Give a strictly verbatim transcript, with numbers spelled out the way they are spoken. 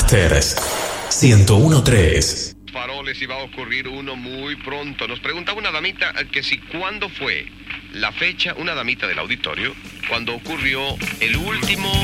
Masters ciento uno punto tres. Faroles iba a ocurrir uno muy pronto. Nos preguntaba una damita que si cuándo fue la fecha, una damita del auditorio, cuando ocurrió el último